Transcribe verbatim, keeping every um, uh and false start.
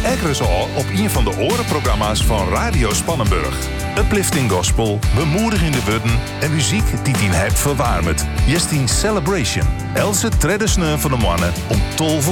Ekkeres al op een van de orenprogramma's van Radio Spannenburg. Uplifting gospel, bemoedigende woorden en muziek die tien hebt verwarmd. Jestien Celebration. Else traditioneel van de mannen om tolve